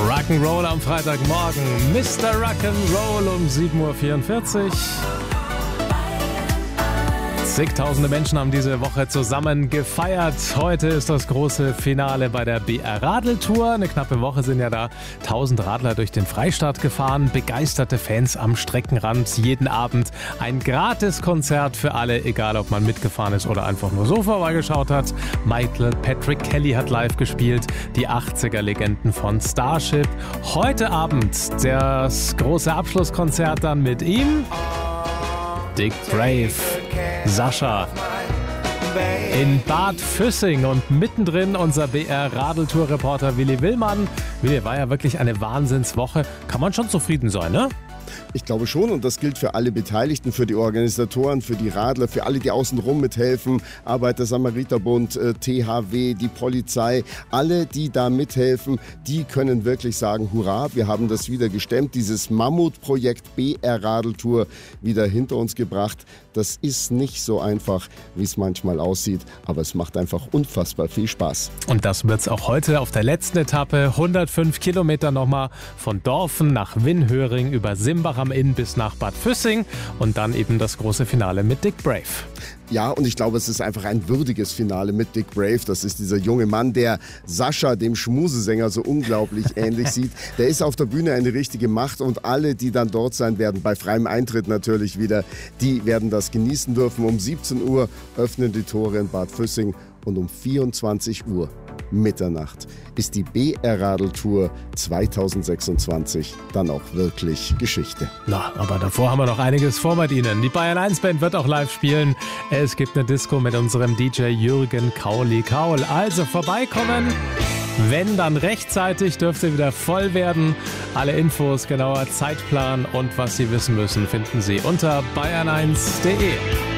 Rock'n'Roll am Freitagmorgen. Mr. Rock'n'Roll um 7.44 Uhr. Zigtausende Menschen haben diese Woche zusammen gefeiert. Heute ist das große Finale bei der BR-Radeltour. Eine knappe Woche sind ja da 1000 Radler durch den Freistaat gefahren. Begeisterte Fans am Streckenrand. Jeden Abend ein Gratiskonzert für alle, egal ob man mitgefahren ist oder einfach nur so vorbeigeschaut hat. Michael Patrick Kelly hat live gespielt. Die 80er-Legenden von Starship. Heute Abend das große Abschlusskonzert dann mit ihm. Dick Brave, Sascha in Bad Füssing und mittendrin unser BR-Radeltour-Reporter Willi Willmann. Willi, war ja wirklich eine Wahnsinnswoche. Kann man schon zufrieden sein, ne? Ich glaube schon, und das gilt für alle Beteiligten, für die Organisatoren, für die Radler, für alle, die außenrum mithelfen, Arbeiter-Samariter-Bund, THW, die Polizei, alle, die da mithelfen, die können wirklich sagen, hurra, wir haben das wieder gestemmt, dieses Mammutprojekt BR-Radeltour wieder hinter uns gebracht. Das ist nicht so einfach, wie es manchmal aussieht, aber es macht einfach unfassbar viel Spaß. Und das wird's auch heute auf der letzten Etappe, 105 Kilometer nochmal von Dorfen nach Winhöring über Simbach am Inn bis nach Bad Füssing und dann eben das große Finale mit Dick Brave. Ja, und ich glaube, es ist einfach ein würdiges Finale mit Dick Brave. Das ist dieser junge Mann, der Sascha, dem Schmusesänger, so unglaublich ähnlich sieht. Der ist auf der Bühne eine richtige Macht und alle, die dann dort sein werden, bei freiem Eintritt natürlich wieder, die werden das genießen dürfen. Um 17 Uhr öffnen die Tore in Bad Füssing und um 24 Uhr Mitternacht ist die BR-Radeltour 2026 dann auch wirklich Geschichte. Na, aber davor haben wir noch einiges vor mit Ihnen. Die Bayern 1 Band wird auch live spielen. Es gibt eine Disco mit unserem DJ Jürgen Kauli-Kaul. Also vorbeikommen. Wenn, dann rechtzeitig, dürfte wieder voll werden. Alle Infos, genauer Zeitplan und was Sie wissen müssen, finden Sie unter bayern1.de.